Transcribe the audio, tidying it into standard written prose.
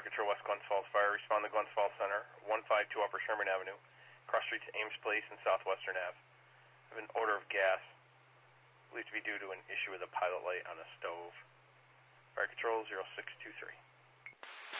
Fire Control West Glens Falls Fire. Respond to Glens Falls Center, 152 Upper Sherman Avenue, cross streets Ames Place and Southwestern Ave. I have an odor of gas, believed to be due to an issue with a pilot light on a stove. Fire Control 0623.